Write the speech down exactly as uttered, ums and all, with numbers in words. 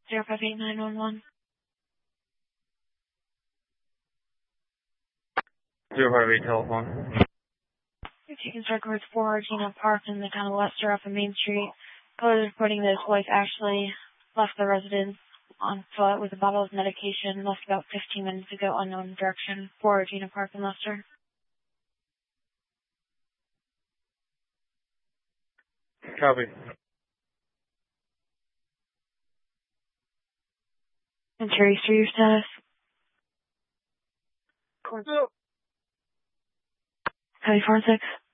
zero five eight nine one one. zero five eight telephone. If you can start towards four Argentina Park in the town of Leicester off of Main Street. Caller is reporting that his wife actually left the residence on foot with a bottle of medication, left about fifteen minutes ago, unknown direction, four Regina Park in Leicester. Copy. And Terry, for your status? Copy four six.